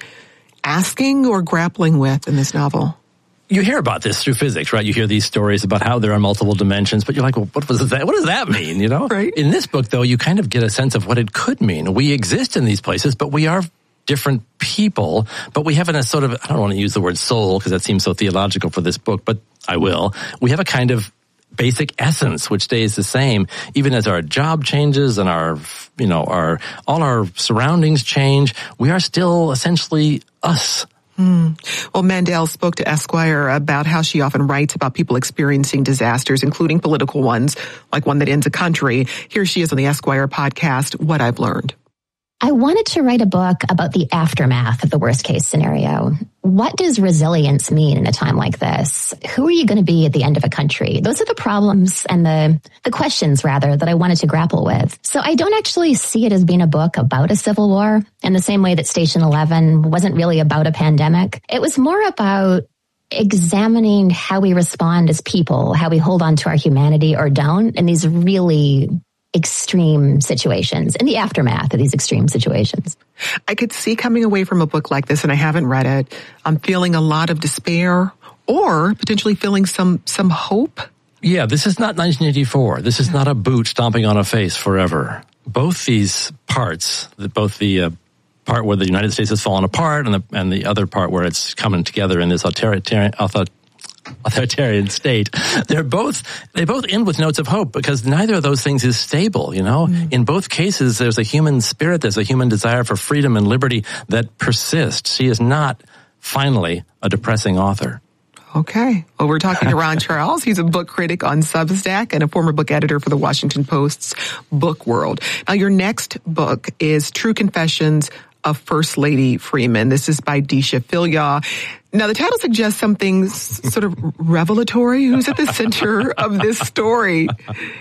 asking or grappling with in this novel? You hear about this through physics, right? You hear these stories about how there are multiple dimensions, but you're like, well, what was that? What does that mean? You know? Right. In this book, though, you kind of get a sense of what it could mean. We exist in these places, but we are different people, but we have a sort of, I don't want to use the word soul because that seems so theological for this book, but I will. We have a kind of basic essence which stays the same, even as our job changes and our, you know, our, all our surroundings change. We are still essentially us. Mm. Well, Mandel spoke to Esquire about how she often writes about people experiencing disasters, including political ones, like one that ends a country. Here she is on the Esquire podcast, What I've Learned. I wanted to write a book about the aftermath of the worst case scenario. What does resilience mean in a time like this? Who are you going to be at the end of a country? Those are the problems and the, the questions, rather, that I wanted to grapple with. So I don't actually see it as being a book about a civil war in the same way that Station eleven wasn't really about a pandemic. It was more about examining how we respond as people, how we hold on to our humanity or don't in these really extreme situations, in the aftermath of these extreme situations. I could see coming away from a book like this, and I haven't read it, I'm feeling a lot of despair or potentially feeling some some hope. Yeah, this is not nineteen eighty-four. This is not a boot stomping on a face forever. Both these parts, both the uh, part where the United States has fallen apart and the, and the other part where it's coming together in this authoritarian, authoritarian authoritarian state, they're both, they both end with notes of hope because neither of those things is stable, you know? Mm. In both cases, there's a human spirit, there's a human desire for freedom and liberty that persists. She is not, finally, a depressing author. Okay. Well, we're talking to Ron Charles. He's a book critic on Substack and a former book editor for the Washington Post's Book World. Now, your next book is True Confessions of First Lady Freeman. This is by Deesha Philyaw. Now, the title suggests something sort of revelatory. Who's at the center of this story?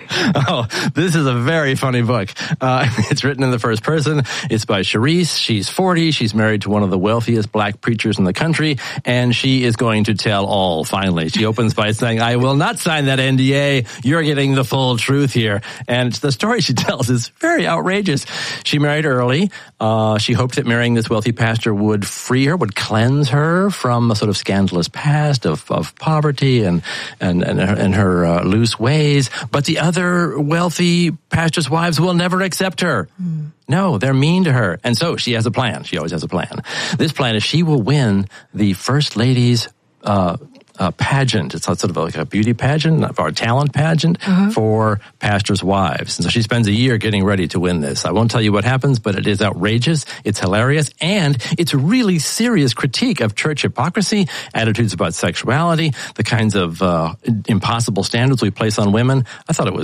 Oh, this is a very funny book. Uh, it's written in the first person. It's by Charisse. She's forty. She's married to one of the wealthiest black preachers in the country, and she is going to tell all, finally. She opens by saying, I will not sign that N D A. You're getting the full truth here. And the story she tells is very outrageous. She married early. Uh, she hoped that marrying this wealthy pastor would free her, would cleanse her from a sort of scandalous past of, of poverty and and and her, and her uh, loose ways. But the other wealthy pastors' wives will never accept her. Mm. No, they're mean to her. And so she has a plan. She always has a plan. This plan is she will win the First Lady's uh Uh, pageant. It's sort of like a beauty pageant, or a talent pageant uh-huh. for pastors' wives. And so she spends a year getting ready to win this. I won't tell you what happens, but it is outrageous. It's hilarious. And it's a really serious critique of church hypocrisy, attitudes about sexuality, the kinds of uh, impossible standards we place on women. I thought it was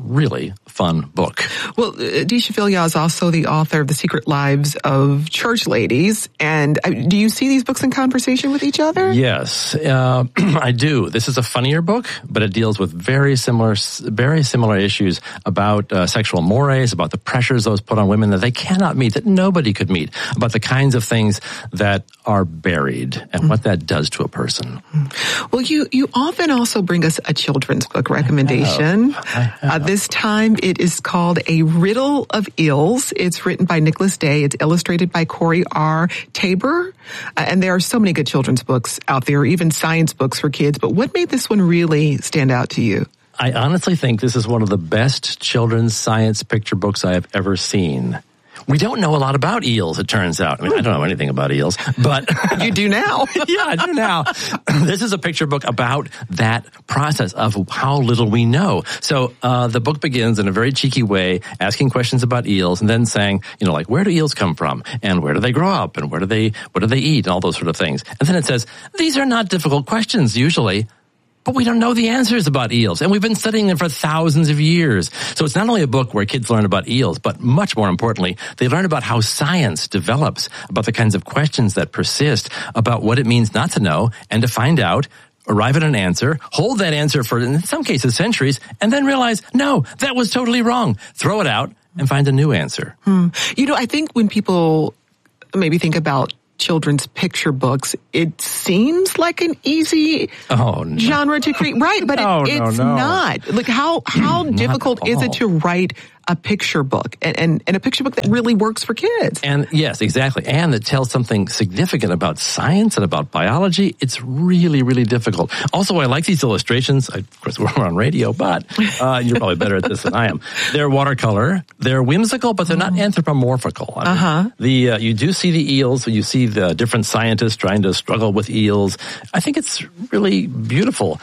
really fun book. Well, Disha Vilya is also the author of The Secret Lives of Church Ladies. And uh, do you see these books in conversation with each other? Yes, uh, I do. This is a funnier book, but it deals with very similar, very similar issues about uh, sexual mores, about the pressures those put on women that they cannot meet, that nobody could meet, about the kinds of things that are buried and mm. what that does to a person. Well, you, you often also bring us a children's book recommendation. I have. I have. Uh, this time it is called A Riddle of Eels. It's written by Nicholas Day. It's illustrated by Corey R. Tabor. Uh, and there are so many good children's books out there, even science books for kids. But what made this one really stand out to you? I honestly think this is one of the best children's science picture books I have ever seen. We don't know a lot about eels, it turns out. I mean, I don't know anything about eels, but... You do now. Yeah, I do now. This is a picture book about that process of how little we know. So uh, the book begins in a very cheeky way, asking questions about eels and then saying, you know, like, where do eels come from? And where do they grow up? And where do they, what do they eat? And all those sort of things. And then it says, these are not difficult questions, usually. But we don't know the answers about eels, and we've been studying them for thousands of years. So it's not only a book where kids learn about eels, but much more importantly, they learn about how science develops, about the kinds of questions that persist, about what it means not to know, and to find out, arrive at an answer, hold that answer for, in some cases, centuries, and then realize, no, that was totally wrong. Throw it out and find a new answer. Hmm. You know, I think when people maybe think about children's picture books, it seems like an easy oh, no. genre to create, right? But no, it, it's no, no. not. Like how how difficult is it to write a picture book and, and and a picture book that really works for kids? And yes, exactly, and that tells something significant about science and about biology. It's really, really difficult. Also, I like these illustrations. I, of course, we're on radio, but uh, you're probably better at this than I am. They're watercolor. They're whimsical, but they're not anthropomorphical. I mean, uh-huh. The uh, you do see the eels. You see the different scientists trying to struggle with eels. I think it's really beautiful,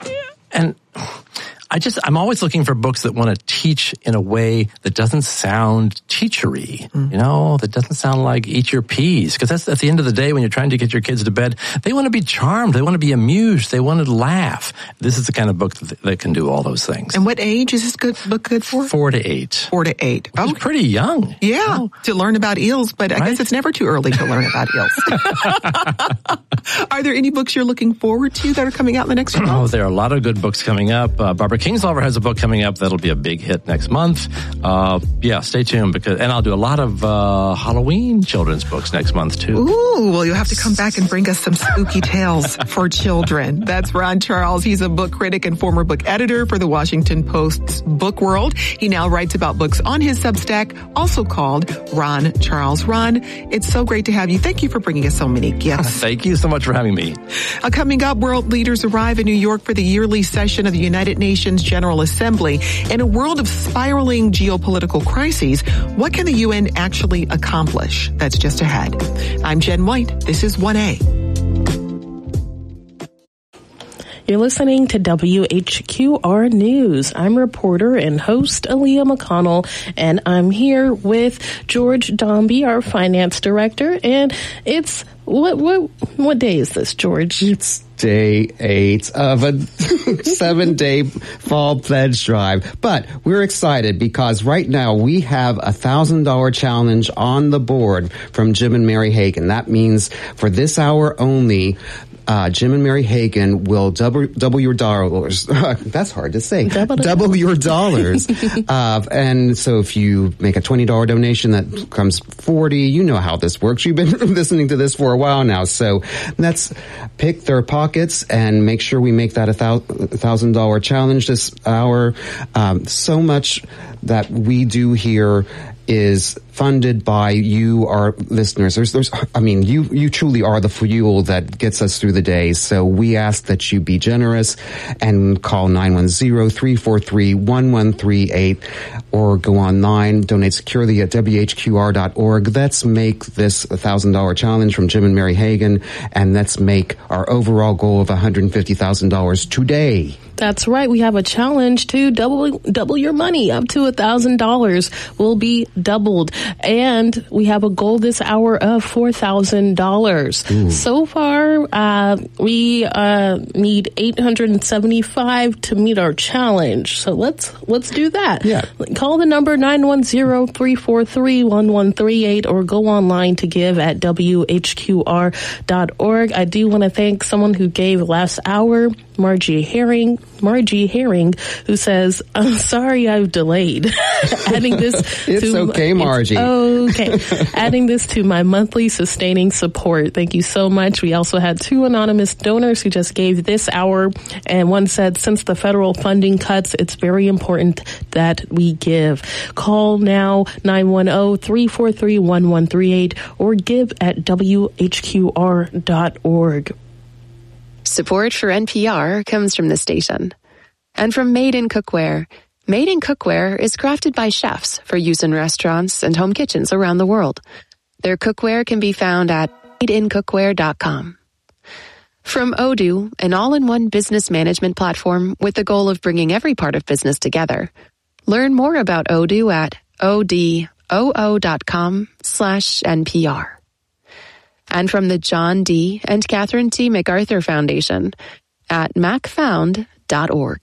and I just, I'm always looking for books that want to teach in a way that doesn't sound teachery, mm. you know, that doesn't sound like eat your peas. Because that's at the end of the day when you're trying to get your kids to bed, they want to be charmed, they want to be amused, they want to laugh. This is the kind of book that, that can do all those things. And what age is this good book good for? Four to eight. Four to eight. Oh, okay. Pretty young. Yeah, oh. to learn about eels, but I right? guess it's never too early to learn about eels. Are there any books you're looking forward to that are coming out in the next few months? Oh, there are a lot of good books coming up. Uh, Barbara Kingsolver has a book coming up that'll be a big hit next month. Uh, yeah, stay tuned because, and I'll do a lot of uh, Halloween children's books next month too. Ooh, well, you'll have to come back and bring us some spooky tales for children. That's Ron Charles. He's a book critic and former book editor for the Washington Post's Book World. He now writes about books on his Substack, also called Ron Charles. Ron, it's so great to have you. Thank you for bringing us so many gifts. Thank you so much for having me. Uh, coming up, world leaders arrive in New York for the yearly session of the United Nations General Assembly. In a world of spiraling geopolitical crises, what can the U N actually accomplish? That's just ahead. I'm Jen White. This is one A. You're listening to W H Q R News. I'm reporter and host Aaliyah McConnell, and I'm here with George Dombey, our finance director. And it's what what what day is this, George? It's day eight of a seven-day fall pledge drive. But we're excited because right now we have a one thousand dollars challenge on the board from Jim and Mary Hagan. That means for this hour only, Uh, Jim and Mary Hagan will double, double your dollars. That's hard to say. Double, double your dollars. uh, and so if you make a twenty dollars donation, that becomes forty. You know how this works. You've been listening to this for a while now. So let's pick their pockets and make sure we make that a thousand dollar challenge this hour. Um, so much that we do here is funded by you, our listeners. There's, there's, I mean, you, you truly are the fuel that gets us through the day. So we ask that you be generous and call nine one zero, three four three, one one three eight or go online, donate securely at W H Q R dot org. Let's make this a thousand dollar challenge from Jim and Mary Hagan, and let's make our overall goal of one hundred fifty thousand dollars today. That's right. We have a challenge to double double your money. Up to one thousand dollars will be doubled. And we have a goal this hour of four thousand dollars. So far, uh, we uh, need eight hundred seventy-five to meet our challenge. So let's let's do that. Yeah. Call the number nine one zero, three four three, one one three eight or go online to give at W H Q R dot org. I do want to thank someone who gave last hour, Margie Herring, Margie Herring, who says, "I'm sorry I've delayed." Adding this it's to okay, Margie. It's okay. Adding this to my monthly sustaining support. Thank you so much. We also had two anonymous donors who just gave this hour, and one said, since the federal funding cuts, it's very important that we give. Call now nine one zero, three four three, one one three eight or give at W H Q R dot org. Support for N P R comes from the station. And from Made in Cookware. Made in Cookware is crafted by chefs for use in restaurants and home kitchens around the world. Their cookware can be found at made in cookware dot com. From Odoo, an all-in-one business management platform with the goal of bringing every part of business together. Learn more about Odoo at odoo dot com slash N P R. And from the John D. and Catherine T. MacArthur Foundation at mac found dot org.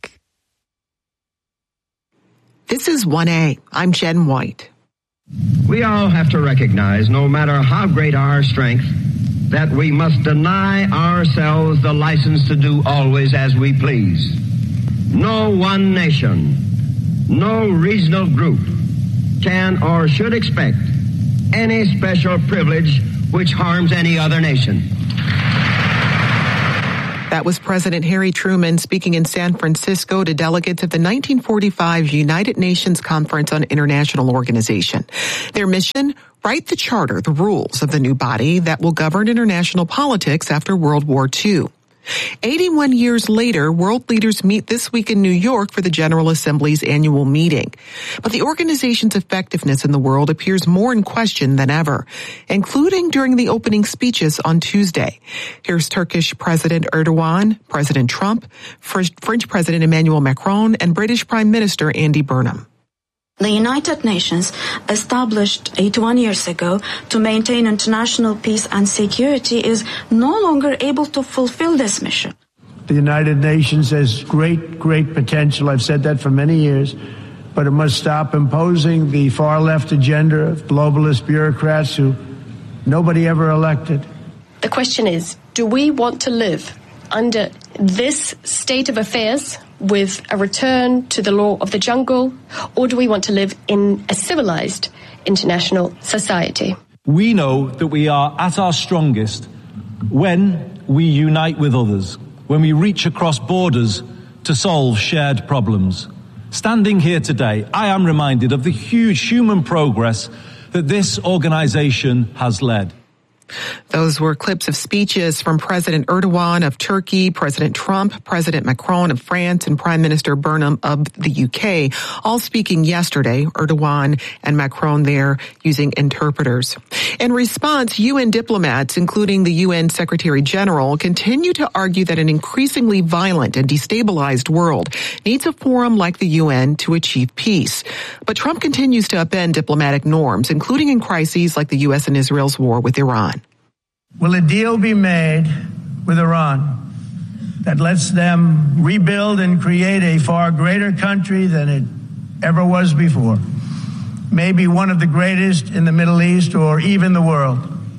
This is one A. I'm Jen White. We all have to recognize, no matter how great our strength, that we must deny ourselves the license to do always as we please. No one nation, no regional group can or should expect any special privilege which harms any other nation. That was President Harry Truman speaking in San Francisco to delegates of the nineteen forty-five United Nations Conference on International Organization. Their mission, write the charter, the rules of the new body that will govern international politics after World War Two. eighty-one years later, world leaders meet this week in New York for the General Assembly's annual meeting. But the organization's effectiveness in the world appears more in question than ever, including during the opening speeches on Tuesday. Here's Turkish President Erdogan, President Trump, French President Emmanuel Macron, and British Prime Minister Andy Burnham. The United Nations, established eighty-one years ago to maintain international peace and security, is no longer able to fulfill this mission. The United Nations has great, great potential. I've said that for many years, but it must stop imposing the far left agenda of globalist bureaucrats who nobody ever elected. The question is, do we want to live under this state of affairs with a return to the law of the jungle, or do we want to live in a civilized international society? We know that we are at our strongest when we unite with others, when we reach across borders to solve shared problems. Standing here today, I am reminded of the huge human progress that this organization has led. Those were clips of speeches from President Erdogan of Turkey, President Trump, President Macron of France, and Prime Minister Burnham of the U K, all speaking yesterday, Erdogan and Macron there using interpreters. In response, U N diplomats, including the U N Secretary General, continue to argue that an increasingly violent and destabilized world needs a forum like the U N to achieve peace. But Trump continues to upend diplomatic norms, including in crises like the U S and Israel's war with Iran. Will a deal be made with Iran that lets them rebuild and create a far greater country than it ever was before? Maybe one of the greatest in the Middle East or even the world?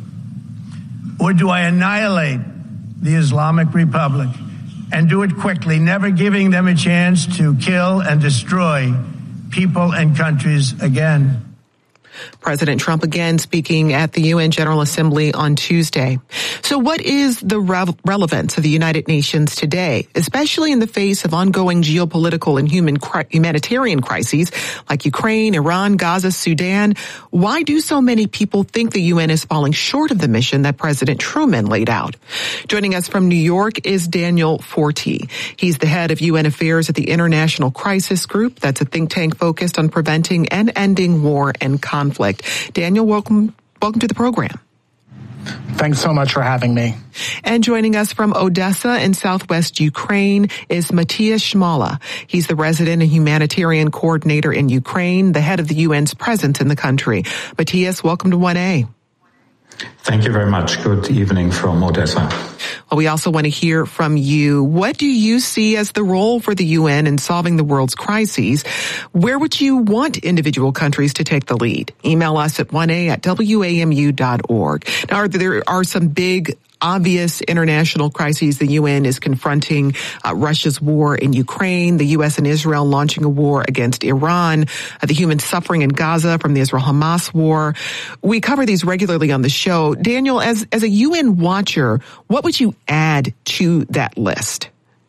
Or do I annihilate the Islamic Republic and do it quickly, never giving them a chance to kill and destroy people and countries again? President Trump again speaking at the U N General Assembly on Tuesday. So what is the re- relevance of the United Nations today, especially in the face of ongoing geopolitical and human cri- humanitarian crises like Ukraine, Iran, Gaza, Sudan? Why do so many people think the U N is falling short of the mission that President Truman laid out? Joining us from New York is Daniel Forti. He's the head of U N Affairs at the International Crisis Group. That's a think tank focused on preventing and ending war and conflict. Daniel, welcome welcome to the program. Thanks so much for having me. And joining us from Odessa in southwest Ukraine is Matthias Schmala. He's the resident and humanitarian coordinator in Ukraine, the head of the U N's presence in the country. Matthias, welcome to one A. Thank you very much. Good evening from Odessa. Well, we also want to hear from you. What do you see as the role for the U N in solving the world's crises? Where would you want individual countries to take the lead? Email us at one a at w a m u dot org. Now, there are some big obvious international crises the U N is confronting. Uh, Russia's war in Ukraine, the U S and Israel launching a war against Iran, uh, the human suffering in Gaza from the Israel-Hamas war. We cover these regularly on the show. Daniel, as, as a U N watcher, what would you add to that list?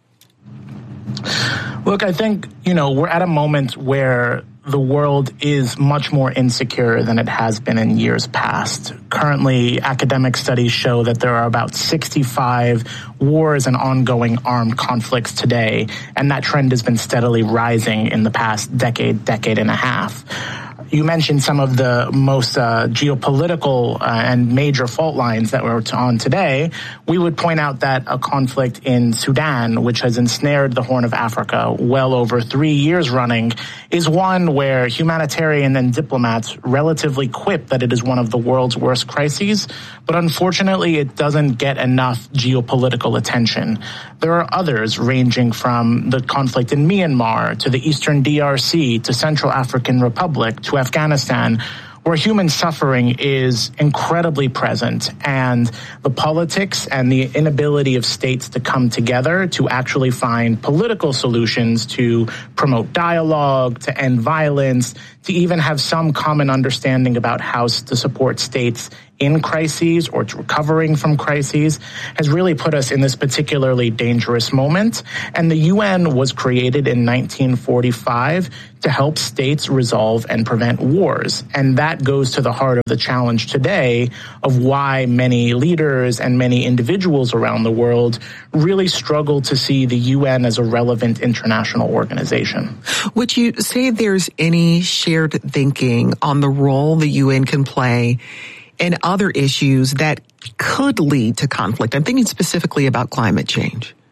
Look, I think, you know, we're at a moment where the world is much more insecure than it has been in years past. Currently, academic studies show that there are about sixty-five wars and ongoing armed conflicts today, and that trend has been steadily rising in the past decade, decade and a half. You mentioned some of the most uh, geopolitical uh, and major fault lines that we're on today. We would point out that a conflict in Sudan, which has ensnared the Horn of Africa well over three years running, is one where humanitarian and diplomats relatively quip that it is one of the world's worst crises, but unfortunately it doesn't get enough geopolitical attention. There are others ranging from the conflict in Myanmar to the Eastern D R C to Central African Republic to Afghanistan, where human suffering is incredibly present, and the politics and the inability of states to come together to actually find political solutions to promote dialogue, to end violence, to even have some common understanding about how to support states in crises or to recovering from crises has really put us in this particularly dangerous moment. And the U N was created in nineteen forty-five to help states resolve and prevent wars. And that goes to the heart of the challenge today of why many leaders and many individuals around the world really struggle to see the U N as a relevant international organization. Would you say there's any shared thinking on the role the U N can play in other issues that could lead to conflict? I'm thinking specifically about climate change.